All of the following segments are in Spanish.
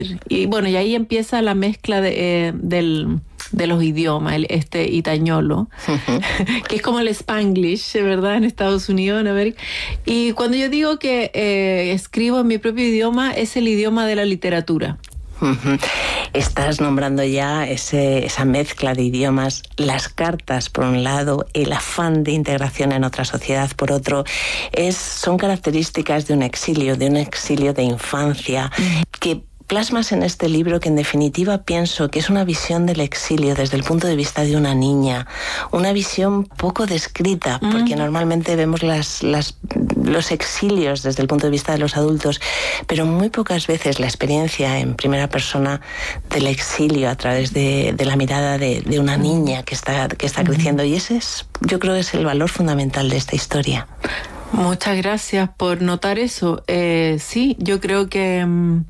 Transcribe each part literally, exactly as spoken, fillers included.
Y bueno, y ahí empieza la mezcla de, eh, del, de los idiomas, el, este itañolo, uh-huh. que es como el Spanglish, ¿verdad? En Estados Unidos, en América. Y cuando yo digo que eh, escribo en mi propio idioma, es el idioma de la literatura. Uh-huh. Estás nombrando ya ese, esa mezcla de idiomas, las cartas por un lado, el afán de integración en otra sociedad por otro, es, son características de un exilio, de un exilio de infancia, uh-huh. que plasmas en este libro que en definitiva pienso que es una visión del exilio desde el punto de vista de una niña, una visión poco descrita, mm. porque normalmente vemos las, las, los exilios desde el punto de vista de los adultos, pero muy pocas veces la experiencia en primera persona del exilio a través de, de la mirada de, de una niña que está, que está mm. creciendo, y ese es, yo creo que es el valor fundamental de esta historia. Muchas gracias por notar eso. Eh, sí, yo creo que um,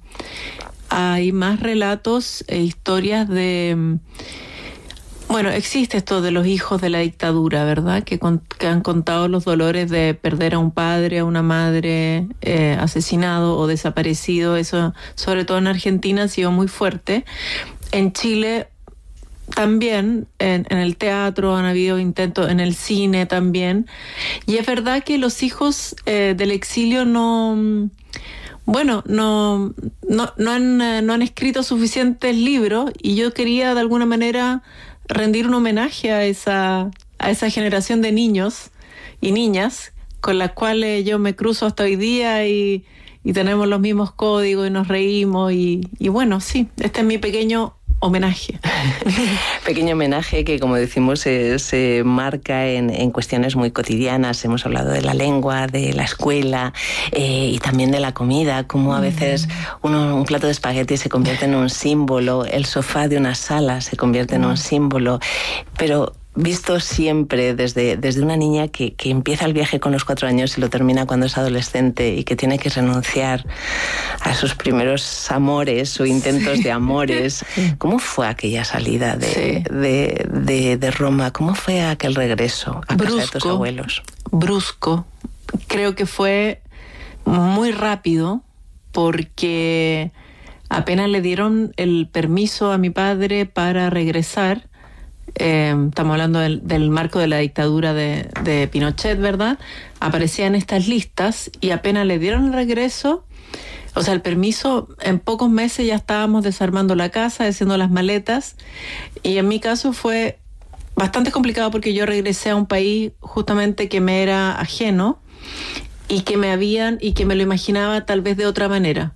hay más relatos e historias de... Bueno, existe esto de los hijos de la dictadura, ¿verdad? Que, con, que han contado los dolores de perder a un padre, a una madre eh, asesinado o desaparecido. Eso, sobre todo en Argentina, ha sido muy fuerte. En Chile también, en, en el teatro han habido intentos, en el cine también. Y es verdad que los hijos eh, del exilio no... Bueno, no, no, no, han, no han escrito suficientes libros, y yo quería de alguna manera rendir un homenaje a esa, a esa generación de niños y niñas con las cuales yo me cruzo hasta hoy día, y, y tenemos los mismos códigos y nos reímos, y, y bueno, sí, este es mi pequeño homenaje. Pequeño homenaje que, como decimos, se, se marca en, en cuestiones muy cotidianas. Hemos hablado de la lengua, de la escuela eh, y también de la comida, como a veces uno, un plato de espagueti se convierte en un símbolo, el sofá de una sala se convierte en un símbolo, pero visto siempre desde, desde una niña que, que empieza el viaje con los cuatro años y lo termina cuando es adolescente, y que tiene que renunciar a sus primeros amores o intentos sí. de amores. ¿Cómo fue aquella salida de, sí. de, de, de Roma? ¿Cómo fue aquel regreso a brusco, casa de tus abuelos? Brusco. Creo que fue muy rápido, porque apenas le dieron el permiso a mi padre para regresar. Eh, estamos hablando del, del marco de la dictadura de, de Pinochet, ¿verdad? Aparecían estas listas, y apenas le dieron el regreso, o sea, el permiso, en pocos meses ya estábamos desarmando la casa, haciendo las maletas, y en mi caso fue bastante complicado, porque yo regresé a un país justamente que me era ajeno, y que me habían, y que me lo imaginaba tal vez de otra manera.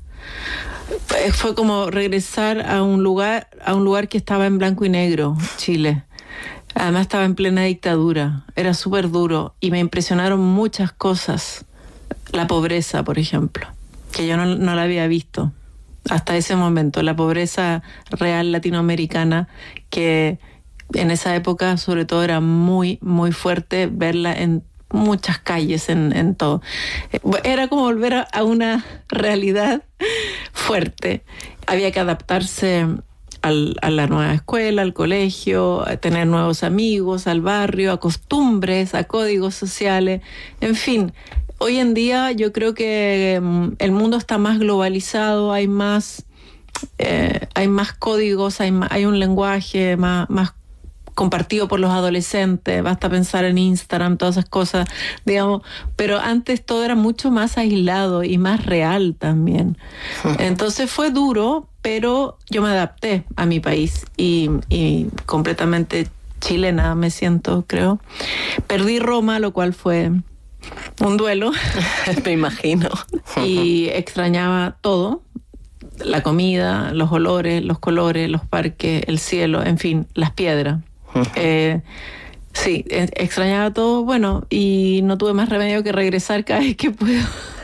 Fue como regresar a un lugar a un lugar que estaba en blanco y negro, Chile. Además estaba en plena dictadura, era súper duro, y me impresionaron muchas cosas. La pobreza, por ejemplo, que yo no, no la había visto hasta ese momento, la pobreza real latinoamericana, que en esa época sobre todo era muy, muy fuerte verla en muchas calles, en, en todo. Era como volver a, a una realidad fuerte. Había que adaptarse al, a la nueva escuela, al colegio, a tener nuevos amigos, al barrio, a costumbres, a códigos sociales, en fin. Hoy en día yo creo que um, el mundo está más globalizado, hay más, eh, hay más códigos, hay, hay un lenguaje más, más compartido por los adolescentes, basta pensar en Instagram, todas esas cosas, digamos, pero antes todo era mucho más aislado y más real también. Entonces fue duro, pero yo me adapté a mi país, y, y completamente chilena me siento, creo. Perdí Roma, lo cual fue un duelo. Me imagino. Y extrañaba todo. La comida, los olores, los colores, los parques, el cielo, en fin, las piedras. Eh, sí, extrañaba todo, bueno, y no tuve más remedio que regresar cada vez que puedo.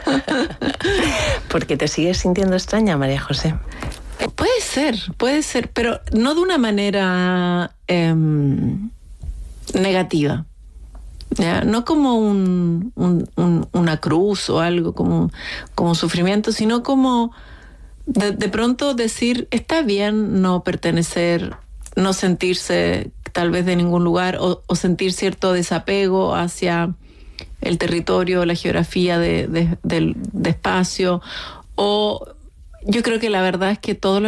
¿Por qué te sigues sintiendo extraña, María José? Eh, puede ser, puede ser, pero no de una manera eh, negativa. ¿Ya? No como un, un, un, una cruz o algo, como, como sufrimiento, sino como de, de pronto decir, está bien no pertenecer, no sentirse tal vez de ningún lugar, o, o sentir cierto desapego hacia el territorio, la geografía de, de, del de espacio, o yo creo que la verdad es que todo lo